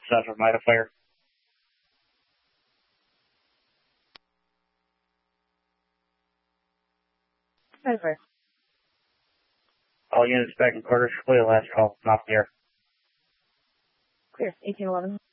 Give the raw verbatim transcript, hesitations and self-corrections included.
south of Mida Fire. Over. All units back in quarters, clear last call, off the air. Clear, eighteen eleven.